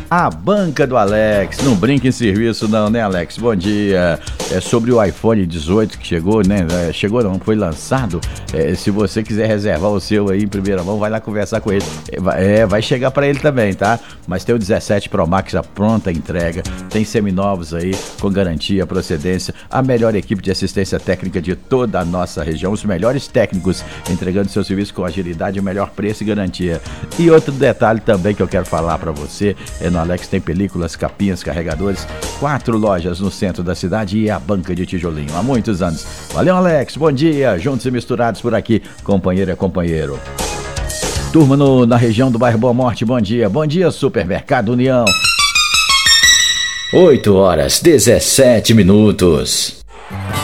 A banca do Alex, não brinca em serviço não, né, Alex? Bom dia. É sobre o iPhone 18 que chegou, né? Chegou não, foi lançado. Se você quiser reservar o seu aí em primeira mão, vai lá conversar com ele. Vai chegar para ele também, tá? Mas tem o 17 Pro Max, a pronta entrega. Tem seminovos aí, com garantia, procedência. A melhor equipe de assistência técnica de toda a nossa região. Os melhores técnicos entregando seu serviço com agilidade, o melhor preço e garantia. E outro detalhe também que eu quero falar para você, no Alex tem películas, capinhas, carregadores, 4 lojas no centro da cidade e a banca de tijolinho há muitos anos. Valeu, Alex, bom dia, juntos e misturados por aqui, companheiro é companheiro. Turma na região do bairro Boa Morte, bom dia, Supermercado União. 8h17.